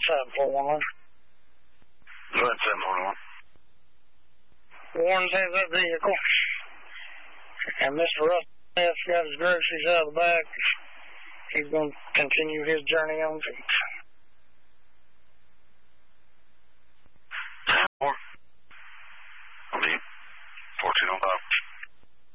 inside 411. Go inside 411. Warren has that vehicle. And Mr. Russell has got his groceries out of the back. He's going to continue his journey on feet.